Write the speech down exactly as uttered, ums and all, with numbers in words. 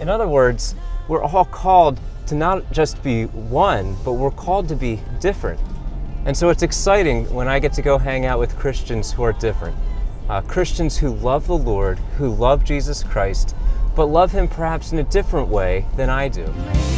In other words, we're all called to not just be one, but we're called to be different. And so it's exciting when I get to go hang out with Christians who are different. Uh, Christians who love the Lord, who love Jesus Christ, but love Him perhaps in a different way than I do.